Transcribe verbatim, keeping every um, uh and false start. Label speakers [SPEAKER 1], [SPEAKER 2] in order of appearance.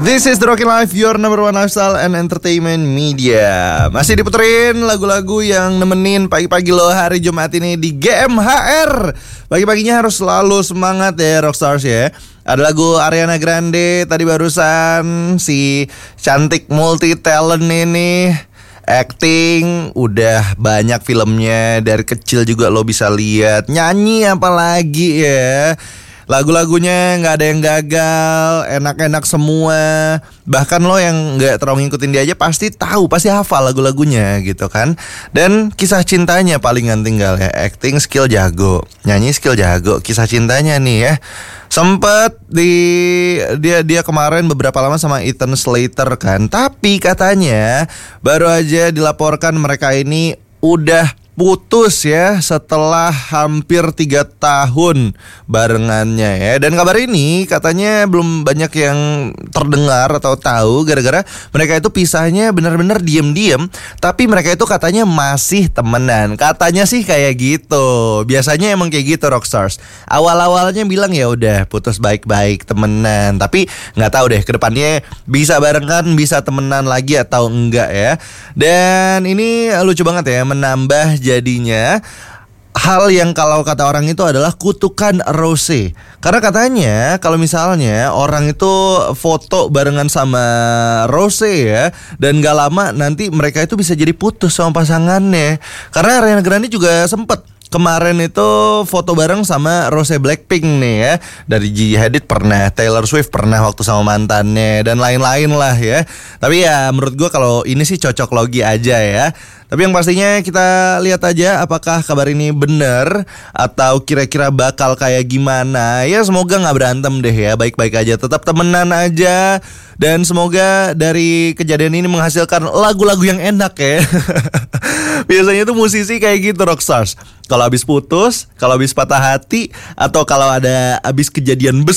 [SPEAKER 1] This is The Rockin' Life, your number one lifestyle and entertainment media. Masih diputerin lagu-lagu yang nemenin pagi-pagi lo hari Jumat ini di G M H R. Pagi-paginya harus selalu semangat ya Rockstars ya. Ada lagu Ariana Grande tadi barusan, si cantik multi talent ini. Acting udah banyak filmnya, dari kecil juga lo bisa lihat. Nyanyi apalagi ya. Lagu-lagunya gak ada yang gagal, enak-enak semua. Bahkan lo yang gak terlalu ngikutin dia aja pasti tahu, pasti hafal lagu-lagunya gitu kan. Dan kisah cintanya palingan tinggal ya. Acting skill jago, nyanyi skill jago. Kisah cintanya nih ya, sempet di dia dia kemarin beberapa lama sama Ethan Slater kan. Tapi katanya baru aja dilaporkan mereka ini udah putus ya setelah hampir tiga tahun barengannya ya. Dan kabar ini katanya belum banyak yang terdengar atau tahu, gara-gara mereka itu pisahnya benar-benar diem-diem. Tapi mereka itu katanya masih temenan. Katanya sih kayak gitu. Biasanya emang kayak gitu Rockstars. Awal-awalnya bilang ya udah putus baik-baik temenan, tapi nggak tahu deh kedepannya bisa barengan, bisa temenan lagi atau enggak ya. Dan ini lucu banget ya, menambah jadinya hal yang kalau kata orang itu adalah kutukan Rose. Karena katanya kalau misalnya orang itu foto barengan sama Rose ya, dan gak lama nanti mereka itu bisa jadi putus sama pasangannya. Karena Ariana Grande juga sempet kemarin itu foto bareng sama Rose Blackpink nih ya. Dari Gigi Hadid pernah, Taylor Swift pernah waktu sama mantannya, dan lain-lain lah ya. Tapi ya menurut gue kalau ini sih cocok logi aja ya. Tapi yang pastinya kita lihat aja apakah kabar ini benar atau kira-kira bakal kayak gimana. Ya semoga gak berantem deh ya, baik-baik aja, tetap temenan aja. Dan semoga dari kejadian ini menghasilkan lagu-lagu yang enak ya. Biasanya tuh musisi kayak gitu Rockstars. Kalau habis putus, kalau habis patah hati, atau kalau ada habis kejadian besar